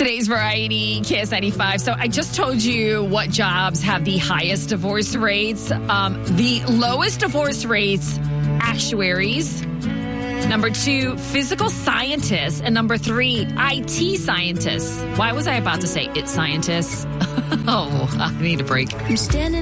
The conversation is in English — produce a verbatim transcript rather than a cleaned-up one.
Today's Variety, K S ninety-five. So I just told you what jobs have the highest divorce rates. Um, the lowest divorce rates, actuaries. Number two, physical scientists. And number three, I T scientists. Why was I about to say it scientists? Oh, I need a break. I'm standing